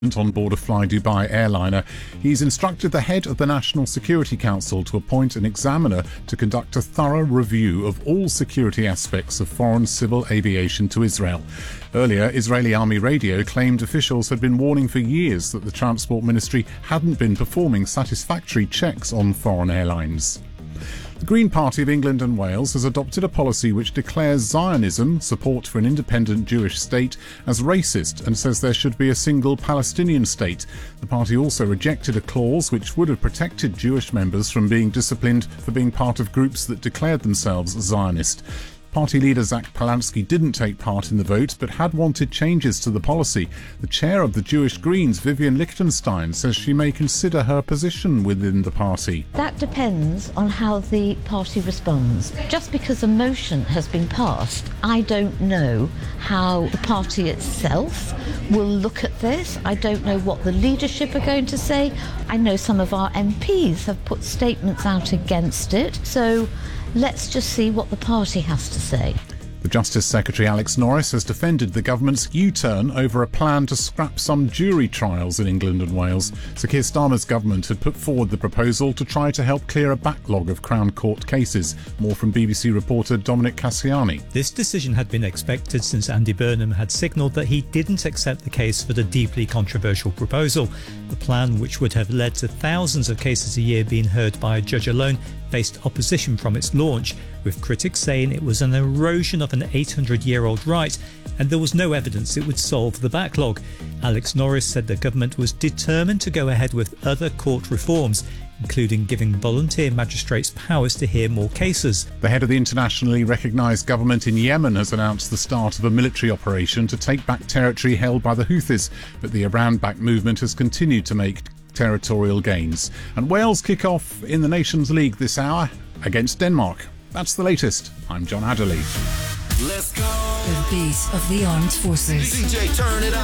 on board a Fly Dubai airliner. He's instructed the head of the National Security Council to appoint an examiner to conduct a thorough review of all security aspects of foreign civil aviation to Israel. Earlier, Israeli Army radio claimed officials had been warning for years that the Transport Ministry hadn't been performing satisfactory checks on foreign airlines. The Green Party of England and Wales has adopted a policy which declares Zionism, support for an independent Jewish state, as racist and says there should be a single Palestinian state. The party also rejected a clause which would have protected Jewish members from being disciplined for being part of groups that declared themselves Zionist. Party leader Zach Polansky didn't take part in the vote but had wanted changes to the policy. The chair of the Jewish Greens, Vivian Lichtenstein, says she may consider her position within the party. That depends on how the party responds. Just because a motion has been passed, I don't know how the party itself will look at this. I don't know what the leadership are going to say. I know some of our MPs have put statements out against it. So let's just see what the party has to say. The Justice Secretary Alex Norris has defended the government's U-turn over a plan to scrap some jury trials in England and Wales. Sir Keir Starmer's government had put forward the proposal to try to help clear a backlog of Crown Court cases. More from BBC reporter Dominic Cassiani. This decision had been expected since Andy Burnham had signalled that he didn't accept the case for the deeply controversial proposal. The plan, which would have led to thousands of cases a year being heard by a judge alone, faced opposition from its launch, with critics saying it was an erosion of an 800-year-old right and there was no evidence it would solve the backlog. Alex Norris said the government was determined to go ahead with other court reforms, including giving volunteer magistrates powers to hear more cases. The head of the internationally recognised government in Yemen has announced the start of a military operation to take back territory held by the Houthis, but the Iran-backed movement has continued to make territorial gains. And Wales kick off in the Nations League this hour against Denmark. That's the latest. I'm John Adderley. Let's go. The beat of the armed forces. DJ, turn it up.